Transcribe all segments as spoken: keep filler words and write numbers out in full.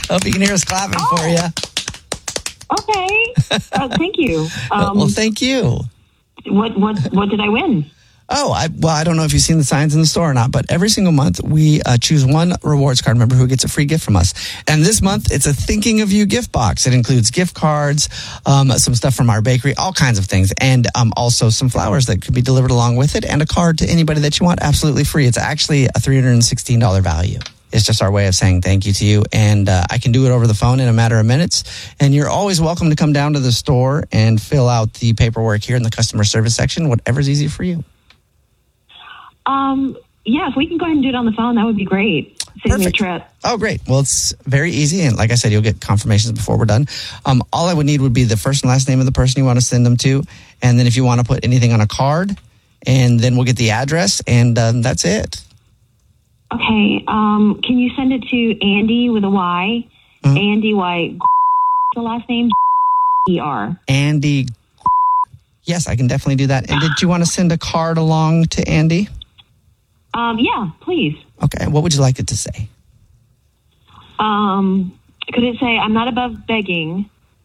Hope you can hear us clapping oh. for you. Okay. Uh, thank you. Um, well, thank you. What what what did I win? Oh, I, well, I don't know if you've seen the signs in the store or not, but every single month we uh, choose one rewards card member who gets a free gift from us. And this month, it's a Thinking of You gift box. It includes gift cards, um, some stuff from our bakery, all kinds of things, and um, also some flowers that could be delivered along with it, and a card to anybody that you want absolutely free. It's actually a three hundred sixteen dollars value. It's just our way of saying thank you to you. And uh, I can do it over the phone in a matter of minutes. And you're always welcome to come down to the store and fill out the paperwork here in the customer service section, whatever's easy for you. Um, yeah, if we can go ahead and do it on the phone, that would be great. Save me a trip. Oh, great. Well, it's very easy. And like I said, you'll get confirmations before we're done. Um, all I would need would be the first and last name of the person you want to send them to. And then if you want to put anything on a card, and then we'll get the address, and um, that's it. Okay. Um, can you send it to Andy with a Y? Mm-hmm. Andy Y. The last name E R. Andy. Yes, I can definitely do that. And did you want to send a card along to Andy? Um, yeah, please. Okay. What would you like it to say? Um, could it say, I'm not above begging.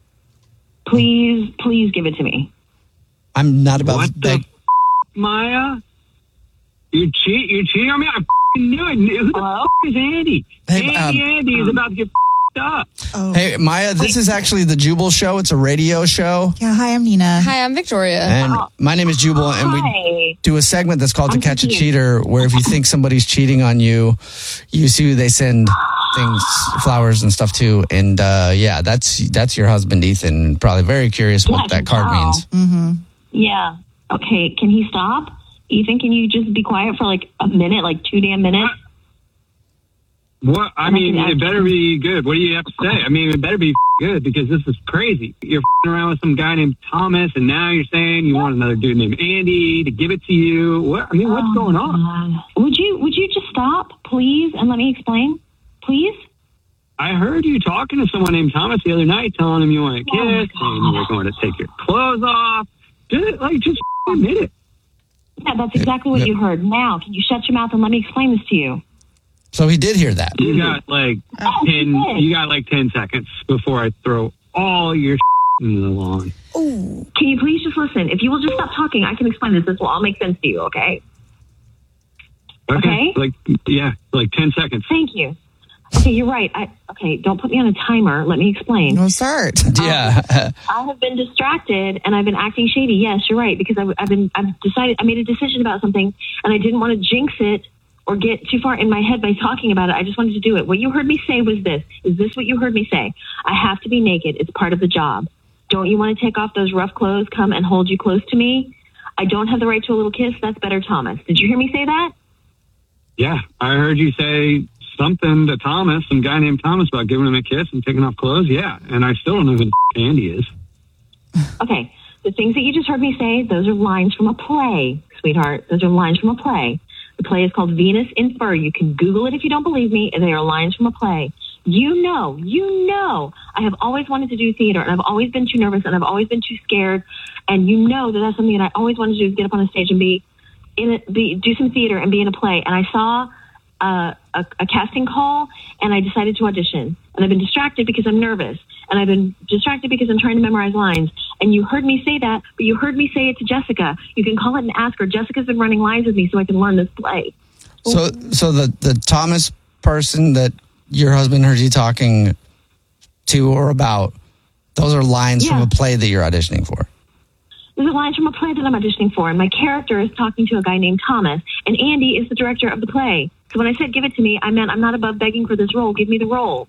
Please, please give it to me. I'm not above what begging. F- Maya? You cheat? You cheating on me? I f***ing knew it. Who the Hello? f*** is Andy? Hey, Andy, um, Andy is about to get f***ed up. Oh. Hey, Maya, this is actually the Jubal Show. It's a radio show. Yeah, hi, I'm Nina. Hi, I'm Victoria. And oh. my name is Jubal, and we Hi. do a segment that's called I'm To Catch confused. a Cheater, where if you think somebody's cheating on you, you see who they send things, flowers and stuff to. And uh, yeah, that's that's your husband, Ethan. Probably very curious what Yes, that card wow. means. Mm-hmm. Yeah. Okay, can he stop? Ethan, can you just be quiet for like a minute, like two damn minutes? What? I mean, it better be good. What do you have to say? I mean, it better be good because this is crazy. You're around with some guy named Thomas, and now you're saying you want another dude named Andy to give it to you. What? I mean, what's Oh, going on? God. Would you Would you just stop, please, and let me explain, please? I heard you talking to someone named Thomas the other night, telling him you want to kiss, Oh, and you were going to take your clothes off. Just like, just admit it. Yeah, that's exactly what Yeah. you heard. Now, can you shut your mouth and let me explain this to you? So he did hear that. You got like Oh, ten. he did. You got like ten seconds before I throw all your in the lawn. Can you please just listen? If you will just stop talking, I can explain this. This will all make sense to you, okay? Okay. Okay. Like yeah, like ten seconds. Thank you. Okay, you're right. I okay, don't put me on a timer. Let me explain. No, start. Yeah. I have been distracted and I've been acting shady. Yes, you're right. Because I've, I've been, I've decided, I made a decision about something and I didn't want to jinx it or get too far in my head by talking about it. I just wanted to do it. What you heard me say was this. Is this what you heard me say? I have to be naked. It's part of the job. Don't you want to take off those rough clothes, come and hold you close to me? I don't have the right to a little kiss. That's better, Thomas. Did you hear me say that? Yeah, I heard you say something to Thomas, some guy named Thomas, about giving him a kiss and taking off clothes. Yeah, and I still don't know who the Andy is. Okay. The things that you just heard me say, those are lines from a play, sweetheart. Those are lines from a play. The play is called Venus in Fur. You can Google it if you don't believe me. They are lines from a play. You know, you know, I have always wanted to do theater, and I've always been too nervous, and I've always been too scared. And you know that that's something that I always wanted to do, is get up on a stage and be in it, be do some theater and be in a play. And I saw uh, a, a casting call, and I decided to audition. And I've been distracted because I'm nervous, and I've been distracted because I'm trying to memorize lines. And you heard me say that, but you heard me say it to Jessica. You can call it and ask her. Jessica's been running lines with me so I can learn this play. So, so the, the Thomas person that your husband heard you talking to or about, those are lines Yeah. from a play that you're auditioning for. These are lines from a play that I'm auditioning for, and my character is talking to a guy named Thomas, and Andy is the director of the play. So when I said give it to me, I meant I'm not above begging for this role. Give me the role.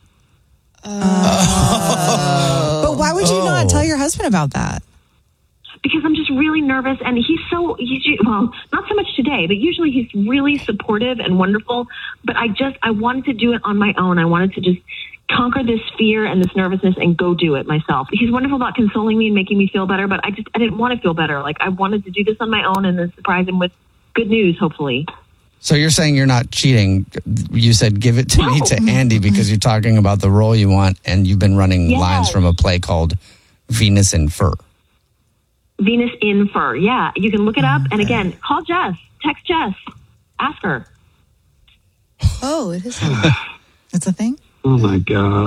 But why would you Oh. not tell your husband about that? Because I'm just really nervous, and he's so, he's, well, not so much today, but usually he's really supportive and wonderful. But I just, I wanted to do it on my own. I wanted to just conquer this fear and this nervousness and go do it myself. He's wonderful about consoling me and making me feel better, but I just, I didn't want to feel better. Like, I wanted to do this on my own and then surprise him with good news, hopefully. So you're saying you're not cheating. You said give it to me No. to Andy because you're talking about the role you want, and you've been running Yes. lines from a play called Venus in Fur. Venus in Fur. Yeah, you can look it up. And again, call Jess, text Jess, ask her. Oh, it is. It's a thing? Oh my God.